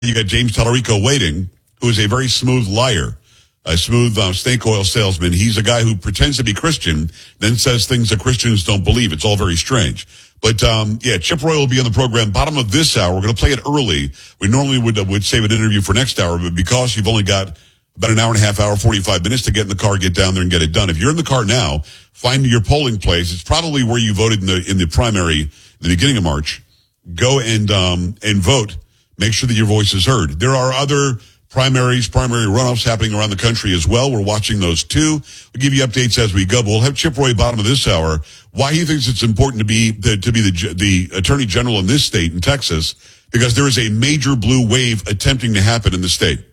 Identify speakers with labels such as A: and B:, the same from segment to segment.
A: You got James Tallarico waiting, who is a very smooth liar, a smooth snake oil salesman. He's a guy who pretends to be Christian, then says things that Christians don't believe. It's all very strange. But, Chip Roy will be on the program bottom of this hour. We're going to play it early. We normally would save an interview for next hour, but because you've only got about an hour and a half, 45 minutes to get in the car, get down there and get it done. If you're in the car now, find your polling place. It's probably where you voted in the primary in the beginning of March. Go and vote. Make sure that your voice is heard. There are other primary runoffs happening around the country as well. We're watching those too. We'll give you updates as we go. But we'll have Chip Roy bottom of this hour. Why he thinks it's important to be the Attorney General in this state, in Texas, because there is a major blue wave attempting to happen in the state.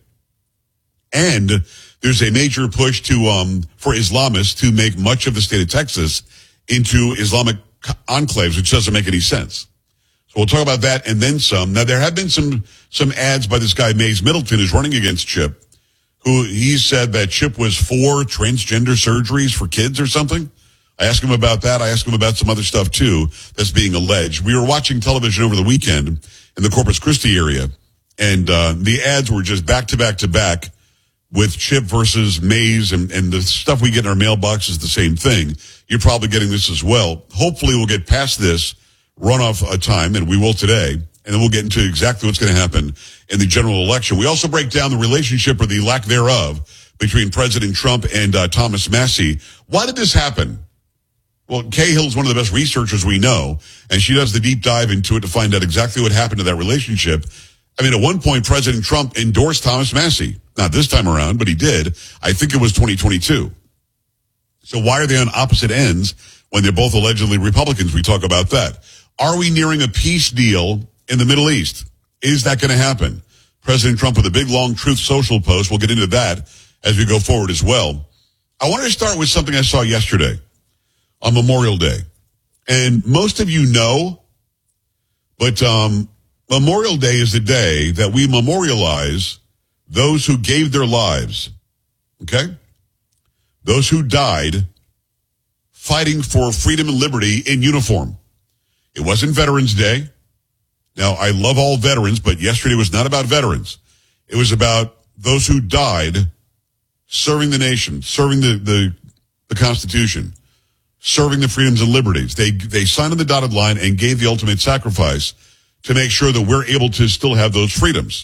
A: And there's a major push for Islamists to make much of the state of Texas into Islamic enclaves, which doesn't make any sense. So we'll talk about that and then some. Now, there have been some ads by this guy, Mays Middleton, who's running against Chip, who he said that Chip was for transgender surgeries for kids or something. I asked him about that. I asked him about some other stuff, too, that's being alleged. We were watching television over the weekend in the Corpus Christi area, and the ads were just back to back to back with Chip versus Mays, and the stuff we get in our mailbox is the same thing. You're probably getting this as well. Hopefully we'll get past this runoff time, and we will today, and then we'll get into exactly what's going to happen in the general election. We also break down the relationship or the lack thereof between President Trump and Thomas Massie. Why did this happen? Well, Cahill's one of the best researchers we know, and she does the deep dive into it to find out exactly what happened to that relationship. I mean, at one point, President Trump endorsed Thomas Massie. Not this time around, but he did. I think it was 2022. So why are they on opposite ends when they're both allegedly Republicans? We talk about that. Are we nearing a peace deal in the Middle East? Is that going to happen? President Trump with a big, long Truth Social post. We'll get into that as we go forward as well. I wanted to start with something I saw yesterday on Memorial Day. And most of you know, but Memorial Day is the day that we memorialize those who gave their lives, okay? Those who died fighting for freedom and liberty in uniform. It wasn't Veterans Day. Now, I love all veterans, but yesterday was not about veterans. It was about those who died serving the nation, serving the Constitution, serving the freedoms and liberties. They signed on the dotted line and gave the ultimate sacrifice to make sure that we're able to still have those freedoms.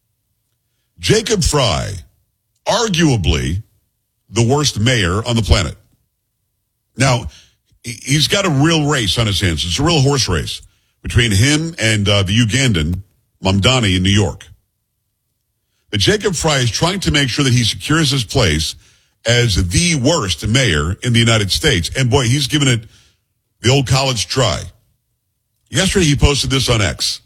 A: Jacob Frey, arguably the worst mayor on the planet. Now, he's got a real race on his hands. It's a real horse race between him and the Ugandan, Mamdani, in New York. But Jacob Frey is trying to make sure that he secures his place as the worst mayor in the United States. And boy, he's given it the old college try. Yesterday, he posted this on X.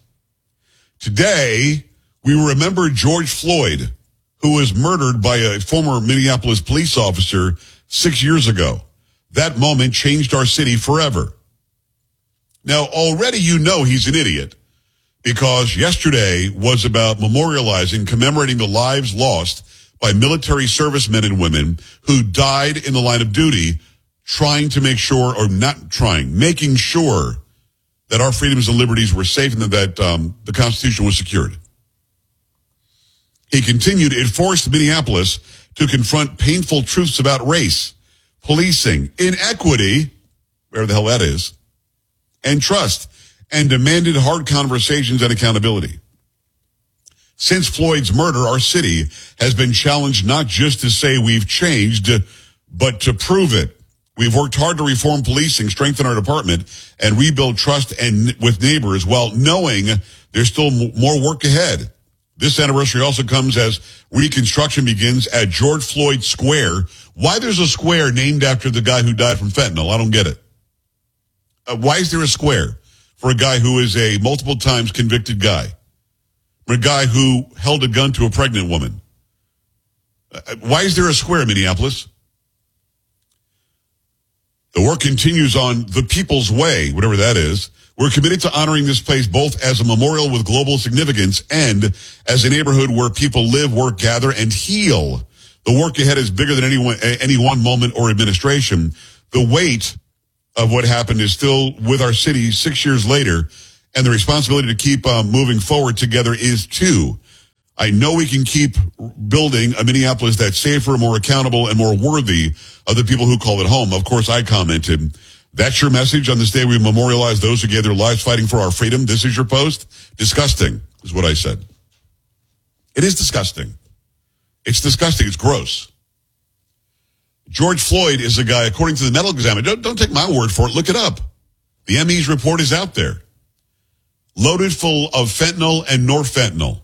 A: Today, we remember George Floyd, who was murdered by a former Minneapolis police officer 6 years ago. That moment changed our city forever. Now, already you know he's an idiot because yesterday was about memorializing, commemorating the lives lost by military servicemen and women who died in the line of duty trying to make sure, or not trying, making sure that our freedoms and liberties were safe and that the Constitution was secured. He continued, it forced Minneapolis to confront painful truths about race, policing, inequity, wherever the hell that is, and trust, and demanded hard conversations and accountability. Since Floyd's murder, our city has been challenged not just to say we've changed, but to prove it. We've worked hard to reform policing, strengthen our department, and rebuild trust with neighbors while knowing there's still more work ahead. This anniversary also comes as reconstruction begins at George Floyd Square. Why there's a square named after the guy who died from fentanyl? I don't get it. Why is there a square for a guy who is a multiple times convicted guy? For a guy who held a gun to a pregnant woman? Why is there a square in Minneapolis? The work continues on the People's Way, whatever that is. We're committed to honoring this place both as a memorial with global significance and as a neighborhood where people live, work, gather, and heal. The work ahead is bigger than any one moment or administration. The weight of what happened is still with our city 6 years later, and the responsibility to keep moving forward together is too. I know we can keep building a Minneapolis that's safer, more accountable, and more worthy of the people who call it home. Of course, I commented, that's your message on this day we memorialize those who gave their lives fighting for our freedom. This is your post? Disgusting, is what I said. It is disgusting. It's disgusting. It's gross. George Floyd is a guy, according to the medical examiner, don't take my word for it, look it up. The ME's report is out there. Loaded full of fentanyl and norfentanyl.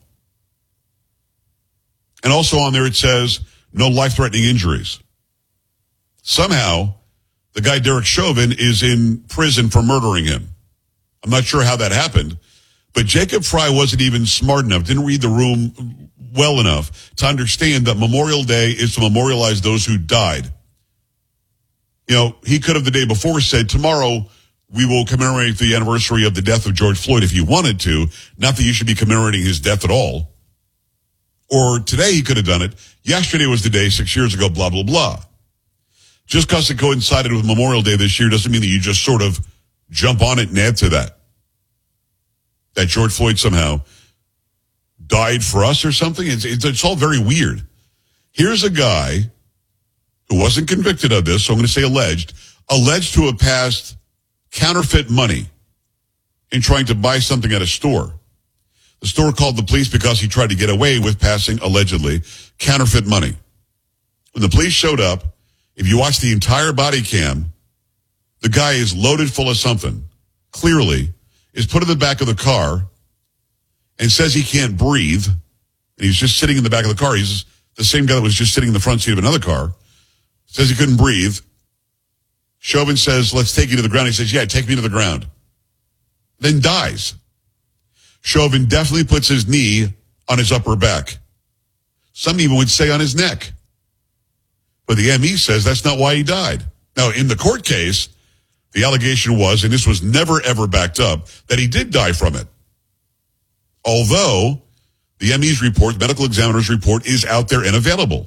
A: And also on there it says, no life-threatening injuries. Somehow, the guy Derek Chauvin is in prison for murdering him. I'm not sure how that happened, but Jacob Fry wasn't even smart enough, didn't read the room well enough to understand that Memorial Day is to memorialize those who died. You know, he could have the day before said, tomorrow we will commemorate the anniversary of the death of George Floyd if he wanted to, not that you should be commemorating his death at all. Or today he could have done it. Yesterday was the day, 6 years ago, blah, blah, blah. Just because it coincided with Memorial Day this year doesn't mean that you just sort of jump on it and add to that. That George Floyd somehow died for us or something. It's all very weird. Here's a guy who wasn't convicted of this, so I'm going to say alleged to have passed counterfeit money in trying to buy something at a store. The store called the police because he tried to get away with passing, allegedly, counterfeit money. When the police showed up, if you watch the entire body cam, the guy is loaded full of something. Clearly, is put in the back of the car and says he can't breathe. And he's just sitting in the back of the car. He's the same guy that was just sitting in the front seat of another car. Says he couldn't breathe. Chauvin says, let's take you to the ground. He says, yeah, take me to the ground. Then dies. Chauvin definitely puts his knee on his upper back. Some even would say on his neck. But the ME says that's not why he died. Now, in the court case, the allegation was, and this was never ever backed up, that he did die from it. Although the ME's report, medical examiner's report, is out there and available.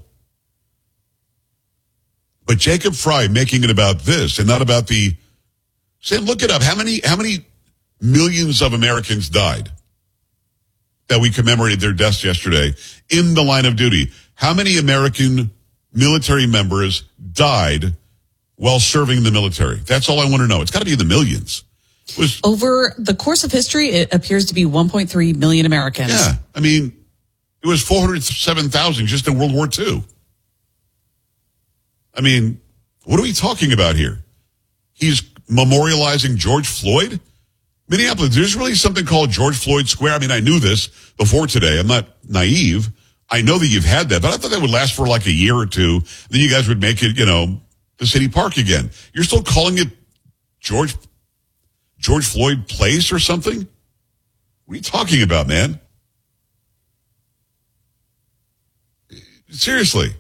A: But Jacob Fry making it about this and not about Sam, look it up. How many millions of Americans died that we commemorated their deaths yesterday in the line of duty? How many American military members died while serving in the military? That's all I want to know. It's got to be in the millions.
B: Over the course of history, it appears to be 1.3 million Americans.
A: Yeah. I mean, it was 407,000 just in World War II. I mean, what are we talking about here? He's memorializing George Floyd? Minneapolis, there's really something called George Floyd Square. I mean, I knew this before today. I'm not naive. I know that you've had that, but I thought that would last for like a year or two. Then you guys would make it, the city park again. You're still calling it George Floyd Place or something? What are you talking about, man? Seriously.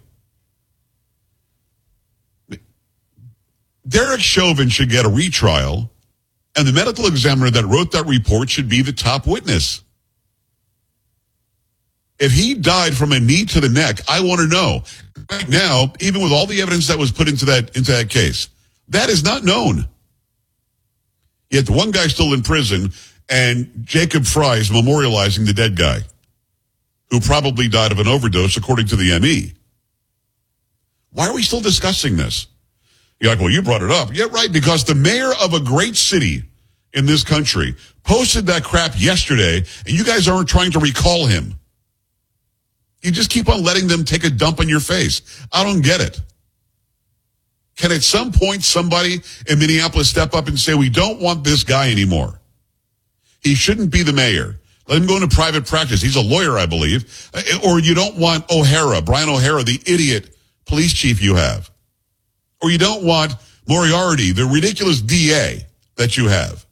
A: Derek Chauvin should get a retrial, and the medical examiner that wrote that report should be the top witness. If he died from a knee to the neck, I want to know. Right now, even with all the evidence that was put into that case, that is not known. Yet the one guy's still in prison, and Jacob Fry is memorializing the dead guy, who probably died of an overdose, according to the ME. Why are we still discussing this? You're like, well, you brought it up. Yeah, right, because the mayor of a great city in this country posted that crap yesterday, and you guys aren't trying to recall him. You just keep on letting them take a dump on your face. I don't get it. Can at some point somebody in Minneapolis step up and say, we don't want this guy anymore? He shouldn't be the mayor. Let him go into private practice. He's a lawyer, I believe. Or you don't want O'Hara, Brian O'Hara, the idiot police chief you have. Or you don't want Moriarty, the ridiculous DA that you have.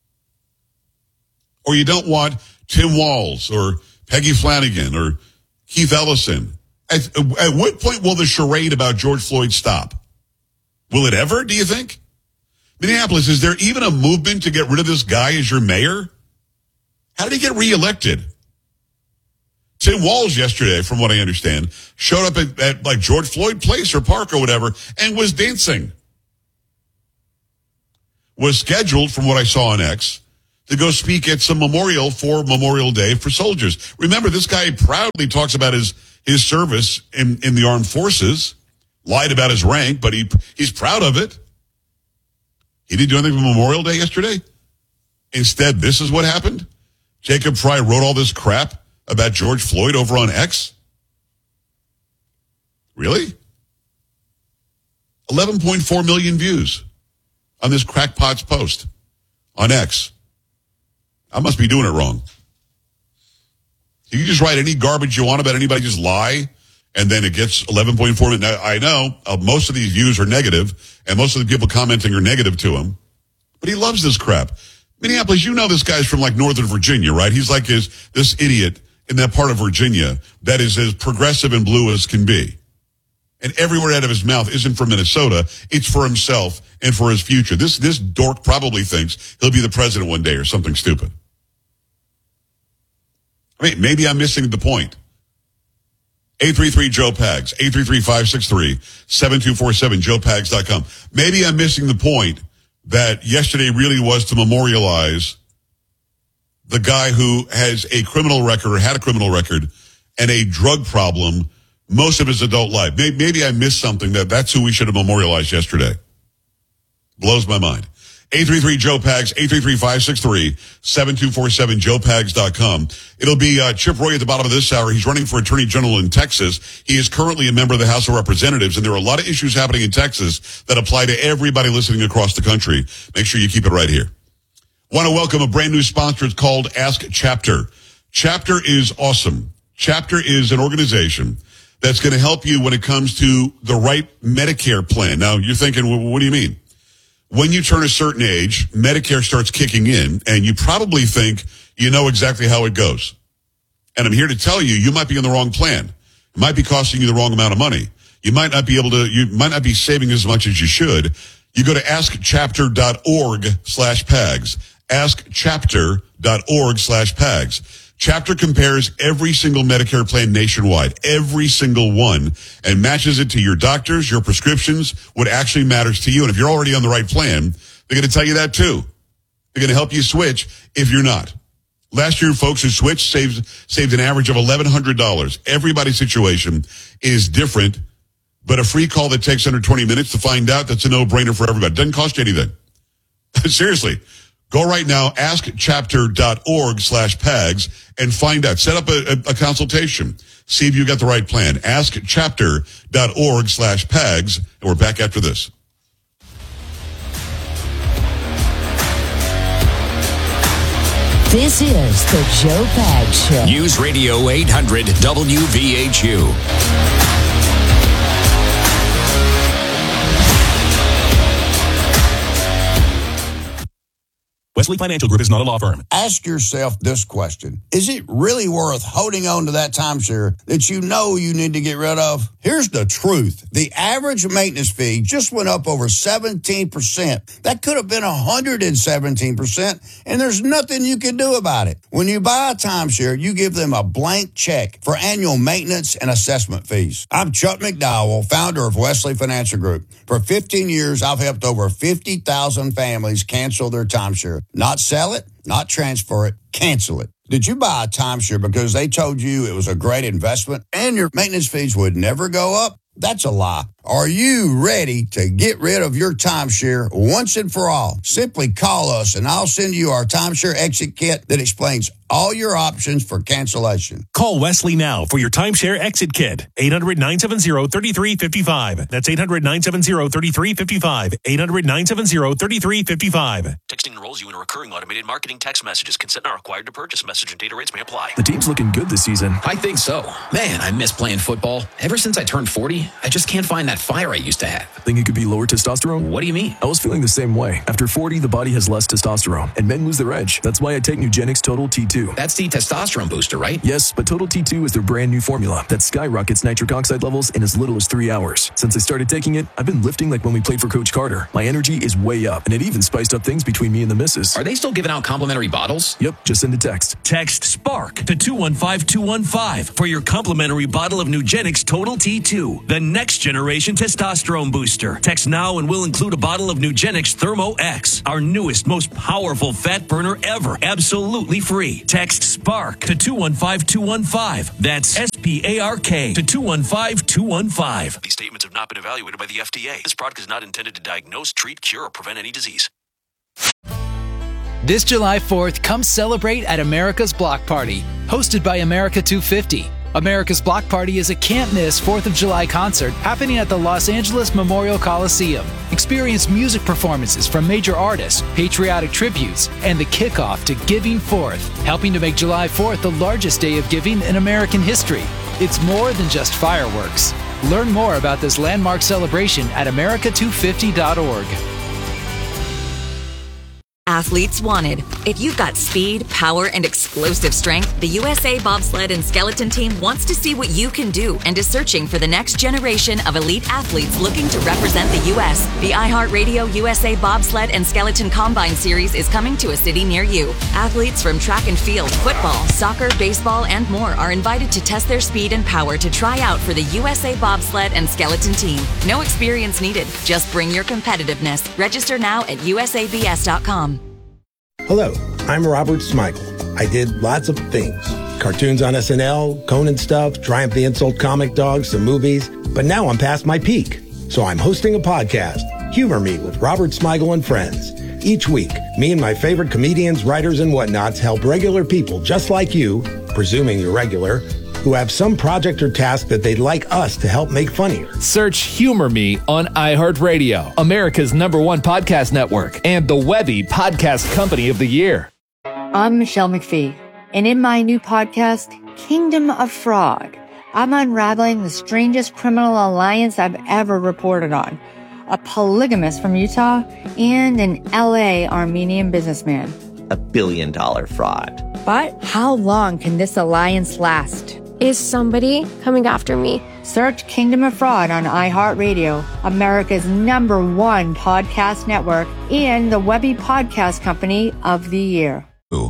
A: Or you don't want Tim Walz or Peggy Flanagan or Keith Ellison. At what point will the charade about George Floyd stop? Will it ever, do you think? Minneapolis, is there even a movement to get rid of this guy as your mayor? How did he get reelected? Tim Walz yesterday, from what I understand, showed up at like George Floyd Place or Park or whatever and was dancing. Was scheduled, from what I saw on X, to go speak at some memorial for Memorial Day for soldiers. Remember, this guy proudly talks about his service in the armed forces, lied about his rank, but he's proud of it. He didn't do anything for Memorial Day yesterday. Instead, this is what happened. Jacob Fry wrote all this crap about George Floyd over on X. Really? 11.4 million views on this crackpot's post on X. I must be doing it wrong. You can just write any garbage you want about anybody, just lie, and then it gets 11.4 million. Now, I know most of these views are negative, and most of the people commenting are negative to him, but he loves this crap. Minneapolis, you know this guy's from like Northern Virginia, right? He's like this idiot in that part of Virginia that is as progressive and blue as can be. And every word out of his mouth isn't for Minnesota. It's for himself and for his future. This dork probably thinks he'll be the president one day or something stupid. I mean, maybe I'm missing the point. 833-JOE-PAGS, 833-563-7247, joepags.com. Maybe I'm missing the point that yesterday really was to memorialize the guy who has a criminal record or had a criminal record and a drug problem most of his adult life. Maybe I missed something that's who we should have memorialized yesterday. Blows my mind. 833-JOE-PAGS, 833-563-7247, joepags.com. It'll be Chip Roy at the bottom of this hour. He's running for Attorney General in Texas. He is currently a member of the House of Representatives, and there are a lot of issues happening in Texas that apply to everybody listening across the country. Make sure you keep it right here. Want to welcome a brand new sponsor. It's called Ask Chapter. Chapter is awesome. Chapter is an organization that's going to help you when it comes to the right Medicare plan. Now, you're thinking, what do you mean? When you turn a certain age, Medicare starts kicking in, and you probably think you know exactly how it goes. And I'm here to tell you, you might be in the wrong plan. It might be costing you the wrong amount of money. You might not be saving as much as you should. You go to askchapter.org/PAGS. Askchapter.org/PAGS. Chapter compares every single Medicare plan nationwide, every single one, and matches it to your doctors, your prescriptions, what actually matters to you. And if you're already on the right plan, they're going to tell you that too. They're going to help you switch if you're not. Last year, folks who switched saved an average of $1,100. Everybody's situation is different, but a free call that takes under 20 minutes to find out, that's a no-brainer for everybody. It doesn't cost you anything. Seriously. Go right now, askchapter.org/PAGS, and find out. Set up a consultation. See if you got the right plan. Askchapter.org/PAGS, and we're back after this.
C: This is the Joe Pags Show.
D: News Radio 800 WVHU.
E: Wesley Financial Group is not a law firm.
F: Ask yourself this question. Is it really worth holding on to that timeshare that you know you need to get rid of? Here's the truth. The average maintenance fee just went up over 17%. That could have been 117%, and there's nothing you can do about it. When you buy a timeshare, you give them a blank check for annual maintenance and assessment fees. I'm Chuck McDowell, founder of Wesley Financial Group. For 15 years, I've helped over 50,000 families cancel their timeshare. Not sell it, not transfer it, cancel it. Did you buy a timeshare because they told you it was a great investment and your maintenance fees would never go up? That's a lie. Are you ready to get rid of your timeshare once and for all? Simply call us and I'll send you our timeshare exit kit that explains all your options for cancellation.
E: Call Wesley now for your timeshare exit kit. 800-970-3355. That's 800-970-3355. 800-970-3355.
G: Texting enrolls you in recurring automated marketing text messages. Consent not required to purchase. Message and data rates may apply.
H: The team's looking good this season.
D: I think so. Man, I miss playing football. Ever since I turned 40, I just can't find that fire I used to have.
H: Think it could be lower testosterone?
D: What do you mean?
H: I was feeling the same way. After 40, the body has less testosterone, and men lose their edge. That's why I take Nugenix Total T2.
D: That's the testosterone booster, right?
H: Yes, but Total T2 is their brand new formula that skyrockets nitric oxide levels in as little as 3 hours. Since I started taking it, I've been lifting like when we played for Coach Carter. My energy is way up, and it even spiced up things between me and the missus.
D: Are they still giving out complimentary bottles?
H: Yep, just send a text.
I: Text SPARK to 215-215 for your complimentary bottle of Nugenix Total T2, the next generation Generation Testosterone Booster. Text now and we'll include a bottle of Nugenix Thermo X, our newest, most powerful fat burner ever. Absolutely free. Text SPARK to 215-215. That's SPARK to 215-215.
G: These statements have not been evaluated by the FDA. This product is not intended to diagnose, treat, cure, or prevent any disease.
J: This July 4th, come celebrate at America's Block Party, hosted by America 250. America's Block Party is a can't-miss 4th of July concert happening at the Los Angeles Memorial Coliseum. Experience music performances from major artists, patriotic tributes, and the kickoff to Giving Forth, helping to make July 4th the largest day of giving in American history. It's more than just fireworks. Learn more about this landmark celebration at america250.org.
K: Athletes wanted. If you've got speed, power, and explosive strength, the USA Bobsled and Skeleton Team wants to see what you can do and is searching for the next generation of elite athletes looking to represent the U.S. The iHeartRadio USA Bobsled and Skeleton Combine Series is coming to a city near you. Athletes from track and field, football, soccer, baseball, and more are invited to test their speed and power to try out for the USA Bobsled and Skeleton Team. No experience needed. Just bring your competitiveness. Register now at usabs.com.
L: Hello, I'm Robert Smigel. I did lots of things. Cartoons on SNL, Conan stuff, Triumph the Insult comic dogs, some movies. But now I'm past my peak. So I'm hosting a podcast, Humor Me with Robert Smigel and Friends. Each week, me and my favorite comedians, writers, and whatnots help regular people just like you, presuming you're regular, who have some project or task that they'd like us to help make funnier.
M: Search Humor Me on iHeartRadio, America's #1 podcast network, and the Webby Podcast Company of the Year.
N: I'm Michelle McPhee, and in my new podcast, Kingdom of Fraud, I'm unraveling the strangest criminal alliance I've ever reported on. A polygamist from Utah and an LA Armenian businessman.
O: $1 billion fraud.
N: But how long can this alliance last?
P: Is somebody coming after me?
N: Search Kingdom of Fraud on iHeartRadio, America's #1 podcast network, and the Webby Podcast Company of the Year.
A: Ooh.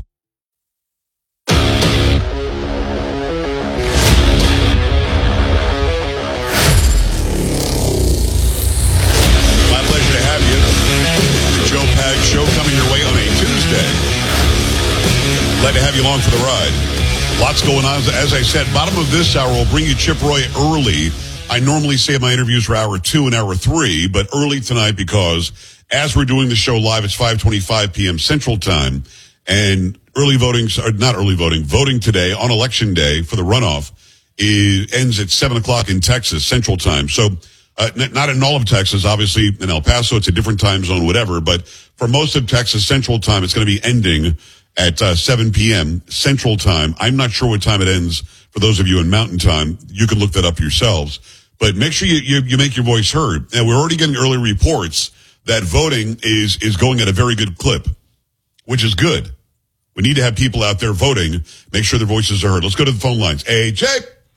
A: My pleasure to have you. The Joe Pag Show coming your way on a Tuesday. Glad to have you along for the ride. Lots going on. As I said, bottom of this hour, we'll bring you Chip Roy early. I normally say my interviews are hour 2 and hour 3, but early tonight because as we're doing the show live, it's 5:25 p.m. Central Time, and voting today on Election Day for the runoff ends at 7 o'clock in Texas Central Time. So not in all of Texas, obviously in El Paso, it's a different time zone, whatever, but for most of Texas Central Time, it's going to be ending at 7 p.m. Central Time. I'm not sure what time it ends for those of you in Mountain Time. You can look that up yourselves. But make sure you make your voice heard. And we're already getting early reports that voting is going at a very good clip, which is good. We need to have people out there voting, make sure their voices are heard. Let's go to the phone lines. AJ?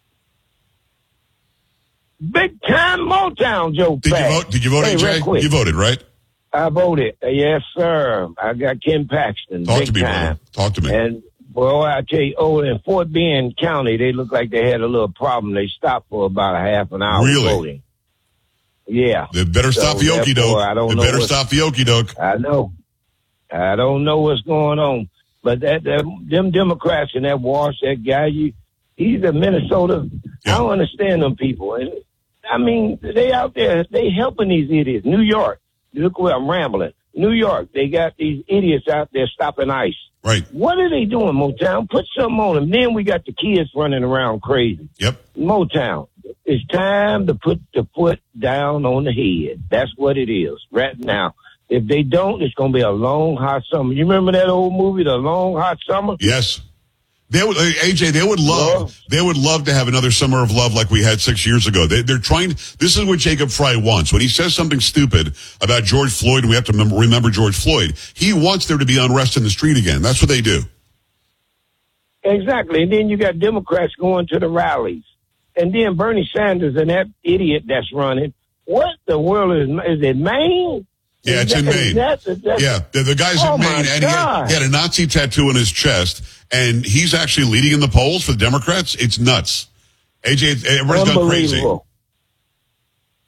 Q: Big time Motown, Joe.
A: Did you vote? Did you vote, AJ? You voted, right?
Q: I voted. Yes, sir. I got Ken Paxton.
A: Talk
Q: big
A: to me,
Q: time.
A: brother. Talk to me.
Q: And, well, I tell you, in Fort Bend County, they look like they had a little problem. They stopped for about a half an hour voting. Yeah.
A: They better stop the okie doke. They better stop the okie doke.
Q: I know. I don't know what's going on. But them Democrats and that Walsh, that guy, he's a Minnesota. Yeah. I don't understand them people. And I mean, they out there, they helping these idiots. New York. Look where I'm rambling. New York, they got these idiots out there stopping ICE.
A: Right.
Q: What are they doing, Motown? Put something on them. Then we got the kids running around crazy.
A: Yep.
Q: Motown, it's time to put the foot down on the head. That's what it is right now. If they don't, it's going to be a long, hot summer. You remember that old movie, The Long Hot Summer?
A: Yes. AJ, they would love to have another summer of love like we had 6 years ago. They're trying. This is what Jacob Fry wants. When he says something stupid about George Floyd, and we have to remember George Floyd, he wants there to be unrest in the street again. That's what they do.
Q: Exactly. And then you got Democrats going to the rallies. And then Bernie Sanders and that idiot that's running. What the world is it Maine?
A: Yeah, it's in Maine. Yeah, the guy's in Maine, and he had a Nazi tattoo on his chest, and he's actually leading in the polls for the Democrats. It's nuts. AJ, everybody's gone crazy.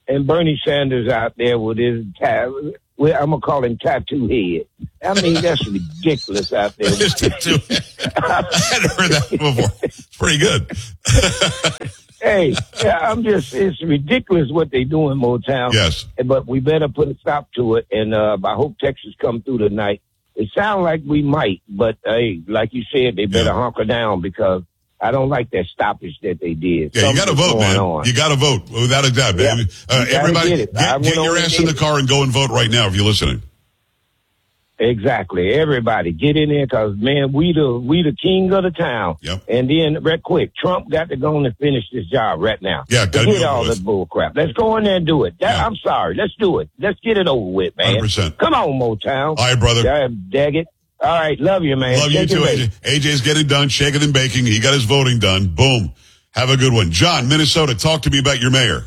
Q: and Bernie Sanders out there with his I'm gonna call him tattoo head. I mean, that's ridiculous out there.
A: I hadn't heard that before. It's pretty good.
Q: Hey, it's ridiculous what they do in Motown.
A: Yes.
Q: But we better put a stop to it, and I hope Texas come through tonight. It sounds like we might, but hey, like you said, they better hunker down because I don't like that stoppage that they did.
A: Yeah, you got to vote, man. You got to vote without a doubt.
Q: Yeah,
A: everybody, get your ass in the car and go and vote right now if you're listening.
Q: Exactly. Everybody get in there because, man, we the king of the town.
A: Yep.
Q: And then, right quick, Trump got to go and finish this job right now.
A: Yeah,
Q: forget all this bull crap. Let's go in there and do it. I'm sorry. Let's do it. Let's get it over with, man.
A: 100%.
Q: Come on, Motown.
A: All right, brother.
Q: Dag it. All right. Love you, man.
A: Love you too, AJ. AJ's getting done, shaking and baking. He got his voting done. Boom. Have a good one. John, Minnesota, talk to me about your mayor.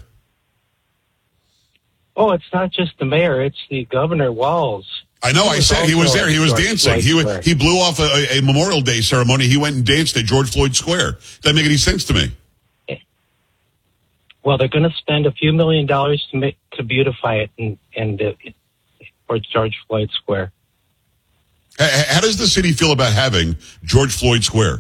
R: Oh, it's not just the mayor. It's the Governor Walz.
A: I know. I said he was there. He was dancing. He blew off a Memorial Day ceremony. He went and danced at George Floyd Square. Doesn't make any sense to me.
R: Well, they're going to spend a few $1 million to beautify it for George Floyd Square.
A: How does the city feel about having George Floyd Square?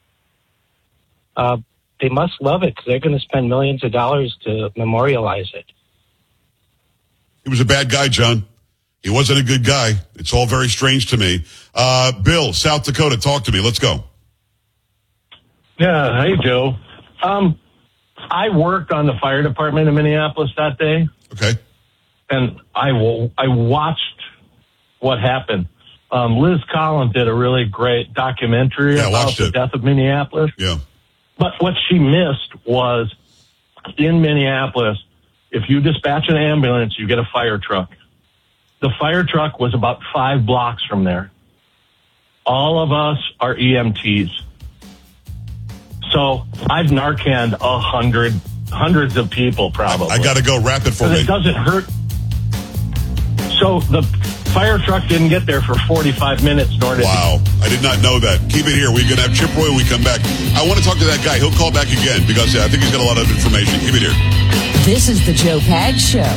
R: They must love it because they're going to spend millions of dollars to memorialize it.
A: He was a bad guy, John. He wasn't a good guy. It's all very strange to me. Bill, South Dakota, talk to me. Let's go.
S: Yeah. Hey, Joe. I worked on the fire department in Minneapolis that day.
A: Okay.
S: And I watched what happened. Liz Collins did a really great documentary about the death of Minneapolis.
A: Yeah.
S: But what she missed was in Minneapolis, if you dispatch an ambulance, you get a fire truck. The fire truck was about 5 blocks from there. All of us are EMTs. So I've Narcaned hundreds of people probably.
A: I got to go. Wrap it for me.
S: It doesn't hurt. So the fire truck didn't get there for 45 minutes.
A: Wow. I did not know that. Keep it here. We're going to have Chip Roy when we come back. I want to talk to that guy. He'll call back again because I think he's got a lot of information. Keep it here.
C: This is the Joe Pags Show.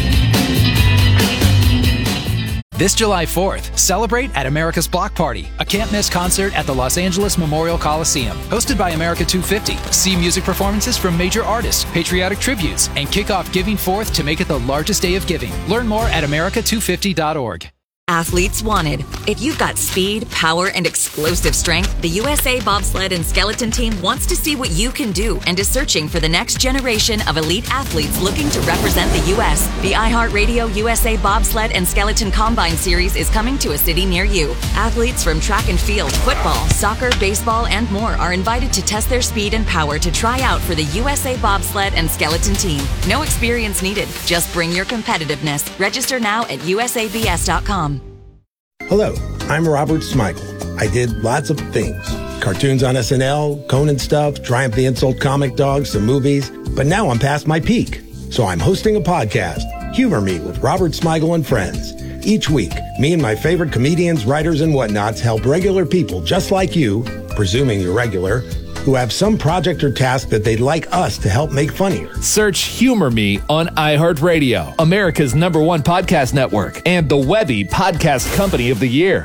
J: This July 4th, celebrate at America's Block Party, a can't-miss concert at the Los Angeles Memorial Coliseum. Hosted by America 250. See music performances from major artists, patriotic tributes, and kick off Giving Forth to make it the largest day of giving. Learn more at america250.org.
K: Athletes wanted. If you've got speed, power, and explosive strength, the USA Bobsled and Skeleton Team wants to see what you can do and is searching for the next generation of elite athletes looking to represent the U.S. The iHeartRadio USA Bobsled and Skeleton Combine Series is coming to a city near you. Athletes from track and field, football, soccer, baseball, and more are invited to test their speed and power to try out for the USA Bobsled and Skeleton Team. No experience needed. Just bring your competitiveness. Register now at usabs.com.
L: Hello, I'm Robert Smigel. I did lots of things. Cartoons on SNL, Conan stuff, Triumph the Insult Comic Dog, some movies. But now I'm past my peak. So I'm hosting a podcast, Humor Me with Robert Smigel and Friends. Each week, me and my favorite comedians, writers, and whatnots help regular people just like you, presuming you're regular, who have some project or task that they'd like us to help make funnier.
M: Search Humor Me on iHeartRadio, America's #1 podcast network, and the Webby Podcast Company of the Year.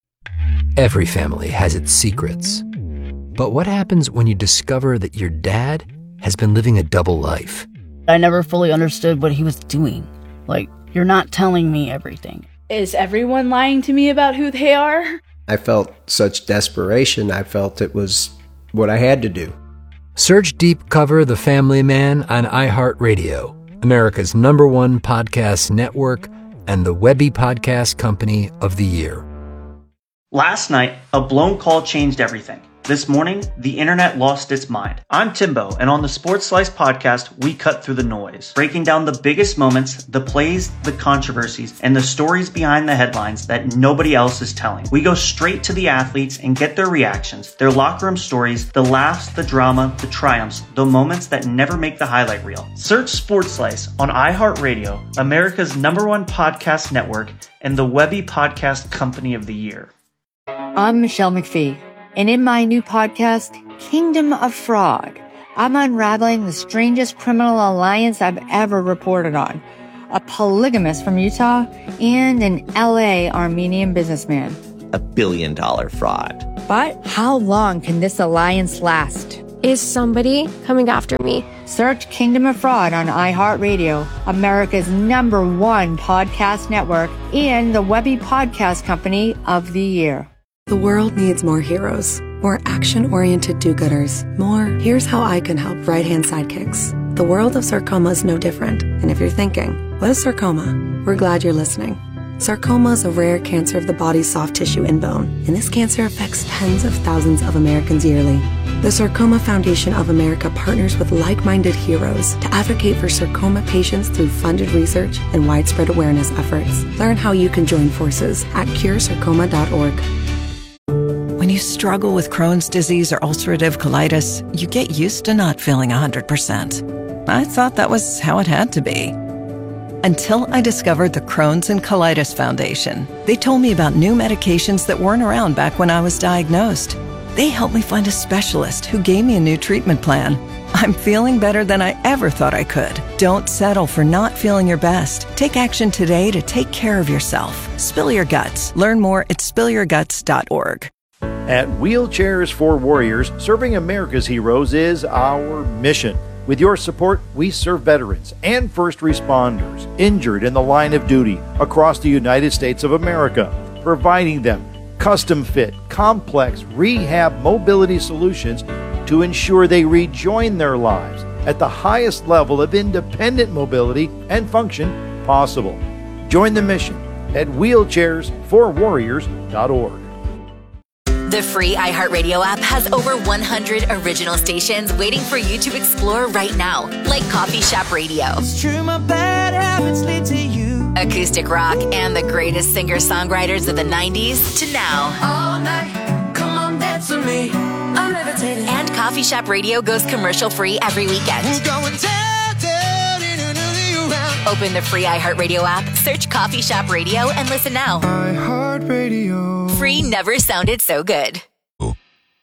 T: Every family has its secrets. But what happens when you discover that your dad has been living a double life?
U: I never fully understood what he was doing. Like, you're not telling me everything.
V: Is everyone lying to me about who they are?
W: I felt such desperation. I felt it was what I had to do.
T: Search Deep Cover The Family Man on iHeartRadio, America's #1 podcast network, and the Webby Podcast Company of the Year.
X: Last night, a blown call changed everything. This morning, the internet lost its mind. I'm Timbo, and on the Sports Slice podcast, we cut through the noise, breaking down the biggest moments, the plays, the controversies, and the stories behind the headlines that nobody else is telling. We go straight to the athletes and get their reactions, their locker room stories, the laughs, the drama, the triumphs, the moments that never make the highlight reel. Search Sports Slice on iHeartRadio, America's #1 podcast network, and the Webby Podcast Company of the Year.
N: I'm Michelle McPhee. And in my new podcast, Kingdom of Frog, I'm unraveling the strangest criminal alliance I've ever reported on. A polygamist from Utah and an LA Armenian businessman.
O: $1 billion fraud.
N: But how long can this alliance last?
P: Is somebody coming after me?
N: Search Kingdom of Fraud on iHeartRadio, America's #1 podcast network, and the Webby Podcast Company of the Year.
B: The world needs more heroes, more action-oriented do-gooders, more here's how I can help right-hand sidekicks. The world of sarcoma is no different. And if you're thinking, what is sarcoma? We're glad you're listening. Sarcoma is a rare cancer of the body's soft tissue and bone, and this cancer affects tens of thousands of Americans yearly. The Sarcoma Foundation of America partners with like-minded heroes to advocate for sarcoma patients through funded research and widespread awareness efforts. Learn how you can join forces at curesarcoma.org.
D: When you struggle with Crohn's disease or ulcerative colitis, you get used to not feeling 100%. I thought that was how it had to be. Until I discovered the Crohn's and Colitis Foundation. They told me about new medications that weren't around back when I was diagnosed. They helped me find a specialist who gave me a new treatment plan. I'm feeling better than I ever thought I could. Don't settle for not feeling your best. Take action today to take care of yourself. Spill your guts. Learn more at spillyourguts.org.
E: At Wheelchairs for Warriors, serving America's heroes is our mission. With your support, we serve veterans and first responders injured in the line of duty across the United States of America, providing them custom-fit, complex rehab mobility solutions to ensure they rejoin their lives at the highest level of independent mobility and function possible. Join the mission at wheelchairsforwarriors.org.
K: The free iHeartRadio app has over 100 original stations waiting for you to explore right now, like Coffee Shop Radio.
F: It's true, my bad habits lead to you.
K: Acoustic rock and the greatest singer-songwriters of the 90s to now.
F: All night, come on, dance with me. I'm levitating.
K: And Coffee Shop Radio goes commercial-free every weekend.
F: We're going down, down, around.
K: Open the free iHeartRadio app, search Coffee Shop Radio, and listen now.
F: iHeartRadio.
K: Free never sounded so good.